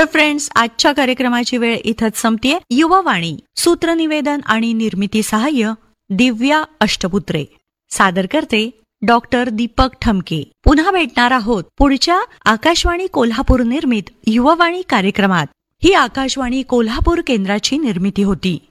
Friends, आजच्या कार्यक्रमाची वेळ इथंच संपतीये. युवावाणी, सूत्रनिवेदन आणि निर्मिती सहाय्य दिव्या अष्टपुत्रे. सादर करते डॉक्टर दीपक ठमके. पुन्हा भेटणार आहोत पुढच्या आकाशवाणी कोल्हापूर निर्मित युवावाणी कार्यक्रमात. ही आकाशवाणी कोल्हापूर केंद्राची निर्मिती होती.